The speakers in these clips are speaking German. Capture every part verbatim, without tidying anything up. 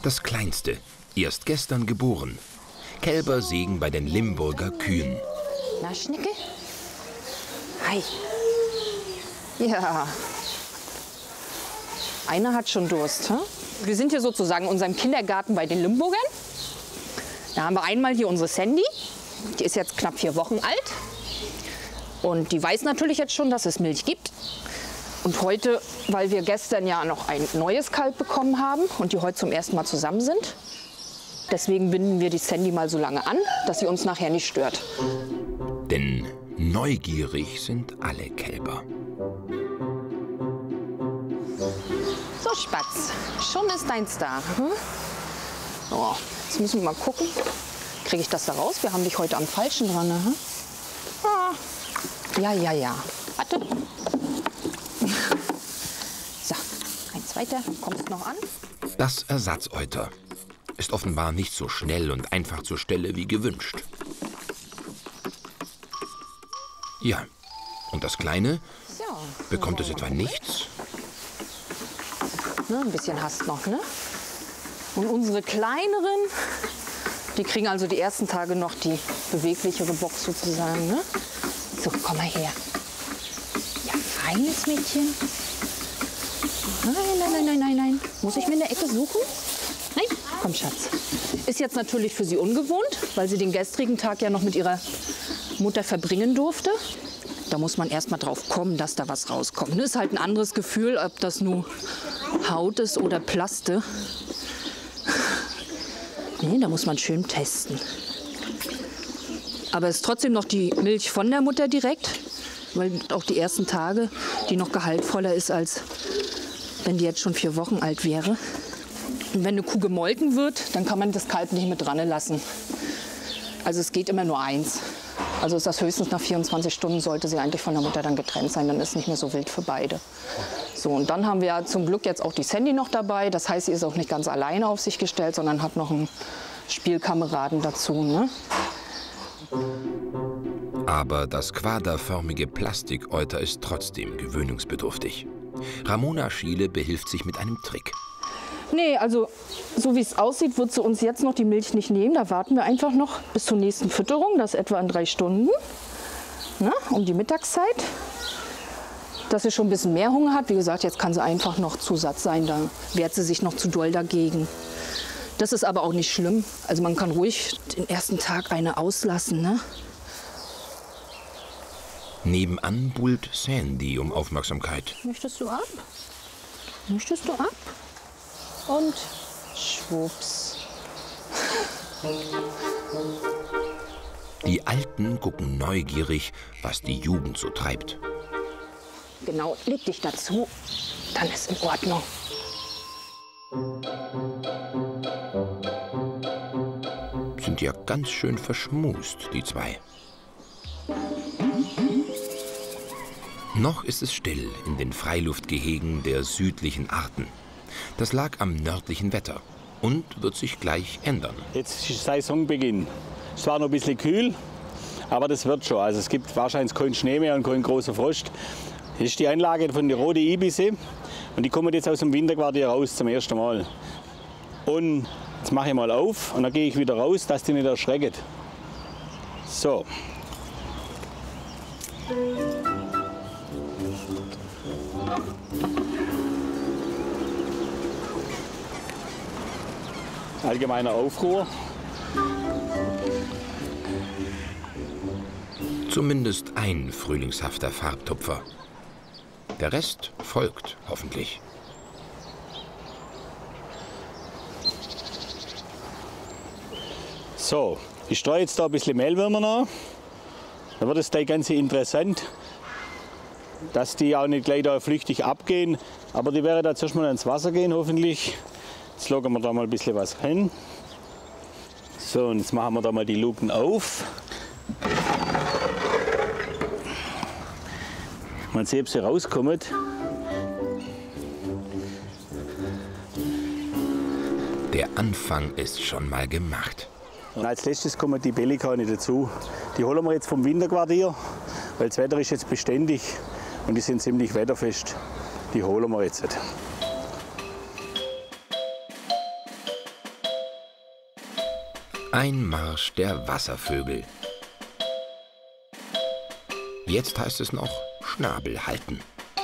Das kleinste, erst gestern geboren. Kälber sägen bei den Limburger Kühen. Na, Schnicke? Hi. Ja. Einer hat schon Durst. Hm? Wir sind hier sozusagen in unserem Kindergarten bei den Limburgern. Da haben wir einmal hier unsere Sandy. Die ist jetzt knapp vier Wochen alt. Und die weiß natürlich jetzt schon, dass es Milch gibt. Und heute, weil wir gestern ja noch ein neues Kalb bekommen haben und die heute zum ersten Mal zusammen sind, deswegen binden wir die Sandy mal so lange an, dass sie uns nachher nicht stört. Denn neugierig sind alle Kälber. So, Spatz, schon ist deins da. Hm? So, jetzt müssen wir mal gucken. Kriege ich das da raus? Wir haben dich heute am Falschen dran. Ne? Ah. Ja, ja, ja. Warte. So, eins weiter. Kommst noch an? Das Ersatzeuter ist offenbar nicht so schnell und einfach zur Stelle wie gewünscht. Ja, und das Kleine? So, Bekommt es etwa nichts? Ne, ein bisschen hast noch, ne? Und unsere Kleineren, die kriegen also die ersten Tage noch die beweglichere Box sozusagen, ne? So, komm mal her. Ja, feines Mädchen. Nein, nein, nein, nein, nein, nein. Muss ich mir in der Ecke suchen? Nein? Komm, Schatz. Ist jetzt natürlich für sie ungewohnt, weil sie den gestrigen Tag ja noch mit ihrer Mutter verbringen durfte. Da muss man erst mal drauf kommen, dass da was rauskommt. Das ist halt ein anderes Gefühl, ob das nur Haut ist oder Plaste. Nee, da muss man schön testen. Aber es ist trotzdem noch die Milch von der Mutter direkt, weil auch die ersten Tage die noch gehaltvoller ist, als wenn die jetzt schon vier Wochen alt wäre. Und wenn eine Kuh gemolken wird, dann kann man das Kalb nicht mit dran lassen. Also es geht immer nur eins. Also ist das höchstens nach vierundzwanzig Stunden sollte sie eigentlich von der Mutter dann getrennt sein, dann ist es nicht mehr so wild für beide. So, und dann haben wir ja zum Glück jetzt auch die Sandy noch dabei. Das heißt, sie ist auch nicht ganz alleine auf sich gestellt, sondern hat noch einen Spielkameraden dazu. Ne? Aber das quaderförmige Plastikäuter ist trotzdem gewöhnungsbedürftig. Ramona Schiele behilft sich mit einem Trick. Nee, also so wie es aussieht, wird sie uns jetzt noch die Milch nicht nehmen. Da warten wir einfach noch bis zur nächsten Fütterung. Das ist etwa in drei Stunden, ne, um die Mittagszeit. Dass sie schon ein bisschen mehr Hunger hat. Wie gesagt, jetzt kann sie einfach noch zu satt sein. Da wehrt sie sich noch zu doll dagegen. Das ist aber auch nicht schlimm. Also man kann ruhig den ersten Tag eine auslassen. Ne? Nebenan buhlt Sandy um Aufmerksamkeit. Möchtest du ab? Möchtest du ab? Und schwupps. Die Alten gucken neugierig, was die Jugend so treibt. Genau, leg dich dazu, dann ist in Ordnung. Sind ja ganz schön verschmust, die zwei. Noch ist es still in den Freiluftgehegen der südlichen Arten. Das lag am nördlichen Wetter und wird sich gleich ändern. Jetzt ist Saisonbeginn. Es war noch ein bisschen kühl, aber das wird schon. Also es gibt wahrscheinlich keinen Schnee mehr und keinen großen Frost. Das ist die Anlage von der Rote Ibise und die kommen jetzt aus dem Winterquartier raus zum ersten Mal. Und jetzt mache ich mal auf und dann gehe ich wieder raus, dass die nicht erschrecken. So. Allgemeiner Aufruhr. Zumindest ein frühlingshafter Farbtupfer. Der Rest folgt hoffentlich. So, ich streue jetzt da ein bisschen Mehlwürmer nach. Dann wird es gleich ganz interessant, dass die auch nicht gleich da flüchtig abgehen. Aber die werden da zuerst mal ins Wasser gehen, hoffentlich. Jetzt legen wir da mal ein bisschen was hin. So, und jetzt machen wir da mal die Luken auf. Man sieht, ob sie rauskommt. Der Anfang ist schon mal gemacht. Und als letztes kommen die Pelikane dazu. Die holen wir jetzt vom Winterquartier, weil das Wetter ist jetzt beständig und die sind ziemlich wetterfest. Die holen wir jetzt. Ein Marsch der Wasservögel. Jetzt heißt es noch Schnabel halten.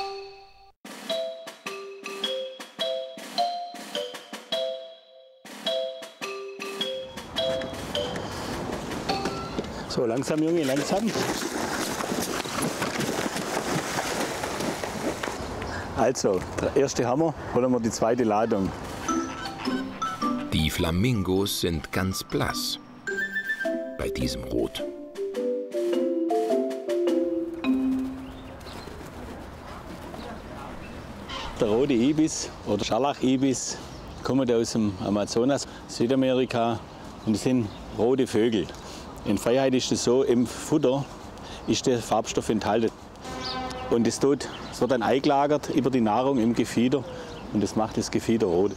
So, langsam, Junge, langsam. Also, der erste Hammer, holen wir die zweite Ladung. Die Flamingos sind ganz blass bei diesem Rot. Der rote Ibis oder Scharlach-Ibis kommt aus dem Amazonas, Südamerika, und das sind rote Vögel. In Freiheit ist es so, im Futter ist der Farbstoff enthalten. Und es, tut, es wird dann eingelagert über die Nahrung im Gefieder und das macht das Gefieder rot.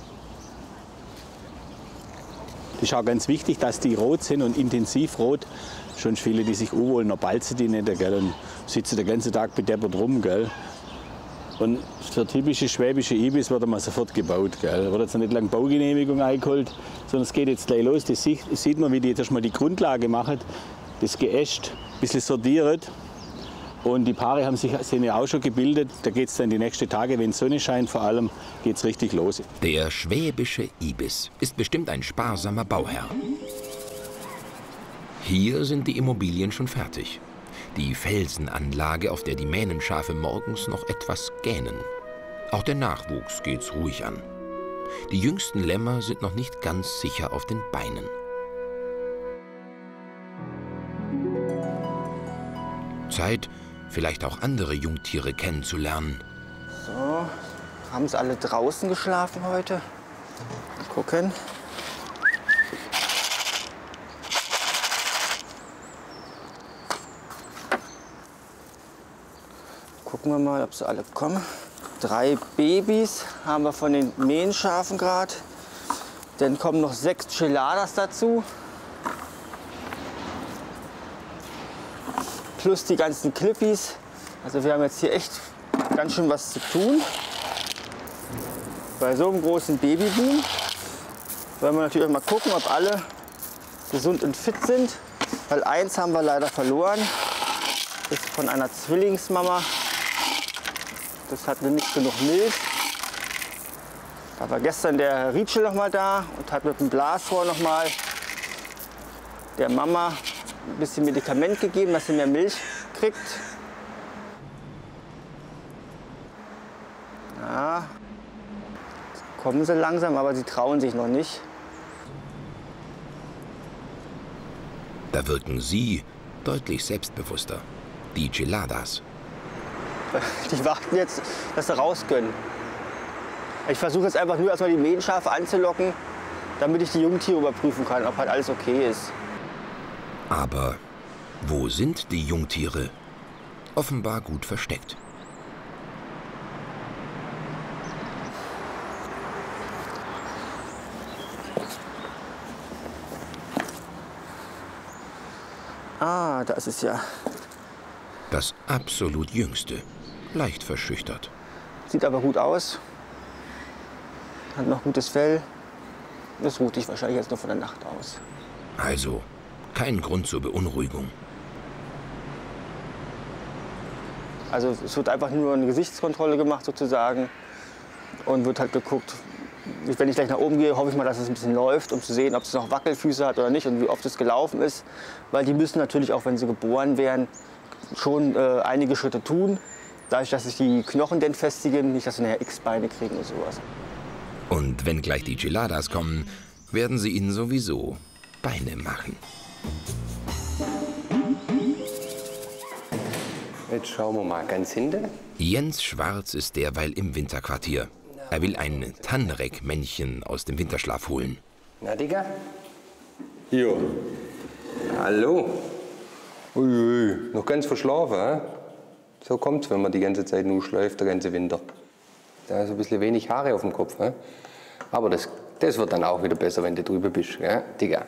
Das ist auch ganz wichtig, dass die rot sind und intensiv rot. Schon viele, die sich unwohl noch balzen die nicht, gell, und sitzen den ganzen Tag bedeppert rum. Gell. Und für typische schwäbische Ibis wird man sofort gebaut. Gell. Da wird jetzt nicht lange Baugenehmigung eingeholt, sondern es geht jetzt gleich los. Das sieht man, wie die jetzt erstmal die Grundlage machen, das Geäst ein bisschen sortiert. Und die Paare haben sich, sind ja auch schon gebildet. Da geht es dann die nächsten Tage, wenn Sonne scheint vor allem, geht es richtig los. Der schwäbische Ibis ist bestimmt ein sparsamer Bauherr. Hier sind die Immobilien schon fertig. Die Felsenanlage, auf der die Mähnenschafe morgens noch etwas gähnen. Auch der Nachwuchs geht's ruhig an. Die jüngsten Lämmer sind noch nicht ganz sicher auf den Beinen. Zeit, vielleicht auch andere Jungtiere kennenzulernen. So, haben sie alle draußen geschlafen heute? Mal gucken. Gucken wir mal, ob sie alle kommen. Drei Babys haben wir von den Mähenschafen gerade. Dann kommen noch sechs Geladas dazu. Plus die ganzen Clippies. Also wir haben jetzt hier echt ganz schön was zu tun. Bei so einem großen Babyboom wollen wir natürlich mal gucken, ob alle gesund und fit sind. Weil eins haben wir leider verloren. Das ist von einer Zwillingsmama. Das hatte nicht genug Milch. Da war gestern der Herr Rietschel noch mal da und hat mit dem Blasrohr noch mal der Mama ein bisschen Medikament gegeben, dass sie mehr Milch kriegt. Ja, jetzt kommen sie langsam, aber sie trauen sich noch nicht. Da wirken sie deutlich selbstbewusster. Die Geladas. Die warten jetzt, dass sie raus können. Ich versuche jetzt einfach nur erstmal die Mähenschafe anzulocken, damit ich die Jungtiere überprüfen kann, ob halt alles okay ist. Aber wo sind die Jungtiere? Offenbar gut versteckt. Ah, da ist es ja. Das absolut jüngste, leicht verschüchtert. Sieht aber gut aus. Hat noch gutes Fell. Das ruht sich wahrscheinlich jetzt nur von der Nacht aus. Also, kein Grund zur Beunruhigung. Also es wird einfach nur eine Gesichtskontrolle gemacht sozusagen. Und wird halt geguckt, wenn ich gleich nach oben gehe, hoffe ich mal, dass es ein bisschen läuft, um zu sehen, ob es noch Wackelfüße hat oder nicht und wie oft es gelaufen ist. Weil die müssen natürlich, auch wenn sie geboren werden, schon äh, einige Schritte tun. Dadurch, dass sich die Knochen denn festigen, nicht, dass sie nachher X-Beine kriegen und sowas. Und wenn gleich die Geladas kommen, werden sie ihnen sowieso Beine machen. Jetzt schauen wir mal ganz hinten. Jens Schwarz ist derweil im Winterquartier. Er will ein Tanrek-Männchen aus dem Winterschlaf holen. Na, Digga? Jo. Hallo. Uiui, noch ganz verschlafen, hä? So kommt's, wenn man die ganze Zeit nur schläft, der ganze Winter. Da ist ein bisschen wenig Haare auf dem Kopf, hä? Aber das, das wird dann auch wieder besser, wenn du drüber bist, gell, Digga?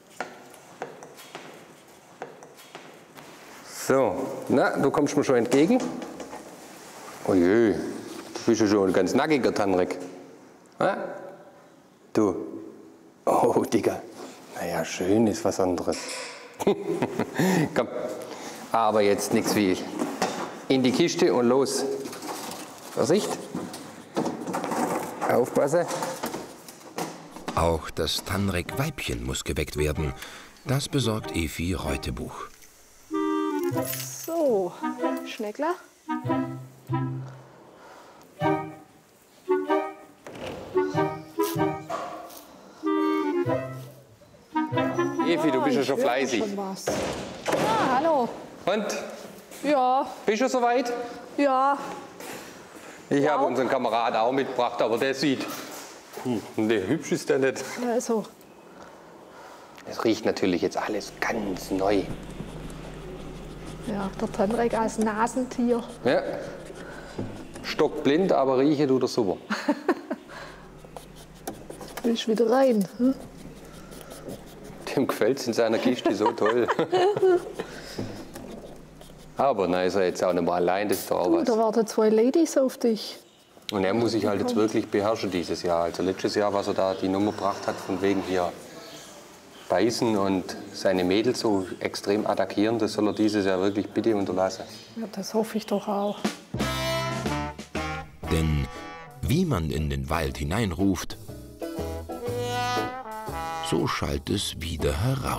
So, na, du kommst mir schon entgegen. Uiui, du bist ja schon ein ganz nackiger Tanrek. Hä? Du. Oh, Digga. Naja, schön ist was anderes. Komm, aber jetzt nichts wie in die Kiste und los. Vorsicht. Aufpassen. Auch das Tannrek-Weibchen muss geweckt werden. Das besorgt Evi Reutebuch. So, Schneckler. Evi, du bist ja schon fleißig. Schon was. Ah, hallo. Und? Ja, Bist du soweit? ja. Ich habe unseren Kameraden auch mitgebracht, aber der sieht. Hm, nee, hübsch ist der nicht. Also, Es riecht natürlich jetzt alles ganz neu. ja, der Tannrek als Nasentier. Ja. Stockblind, aber rieche tut er super. Willst wieder rein? Hm? Dem gefällt es in seiner Kiste so toll. Aber na ist er jetzt auch nicht mal allein, das ist doch auch Du, was. da warten zwei Ladies auf dich. Und er muss sich halt jetzt wirklich beherrschen dieses Jahr. Also letztes Jahr, was er da die Nummer gebracht hat, von wegen hier beißen und seine Mädels so extrem attackieren, das soll er dieses Jahr wirklich bitte unterlassen. Ja, das hoffe ich doch auch. Denn wie man in den Wald hineinruft, so schallt es wieder heraus.